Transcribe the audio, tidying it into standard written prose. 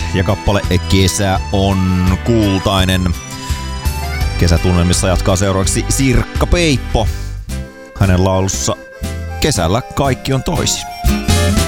ja kappale Kesä on kultainen. Kesätunnelmissa jatkaa seuraavaksi Sirkka Peippo. Hänen laulussa Kesällä kaikki on toisin.